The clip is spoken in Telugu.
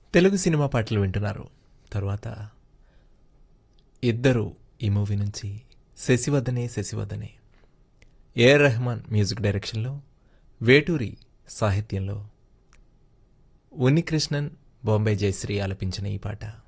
తెలుగు సినిమా పాటలు వింటున్నారు. తర్వాత ఇద్దరు ఈ మూవీ నుంచి శశివదనే శశివదనే ఏఆర్ రెహమాన్ మ్యూజిక్ డైరెక్షన్లో, వేటూరి సాహిత్యంలో ఉన్నికృష్ణన్, బొంబాయి జయశ్రీ ఆలపించిన ఈ పాట